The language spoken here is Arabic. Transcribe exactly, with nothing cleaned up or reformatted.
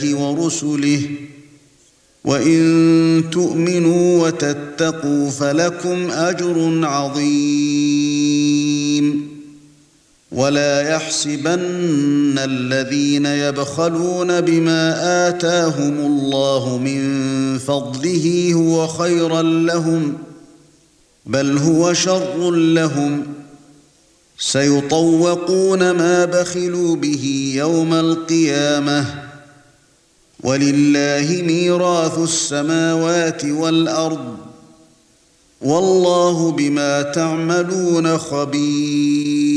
ورسله وإن تؤمنوا وتتقوا فلكم أجر عظيم ولا يحسبن الذين يبخلون بما آتاهم الله من فضله هو خيرا لهم بل هو شر لهم سيطوقون ما بخلوا به يوم القيامة ولله ميراث السماوات والأرض والله بما تعملون خبير.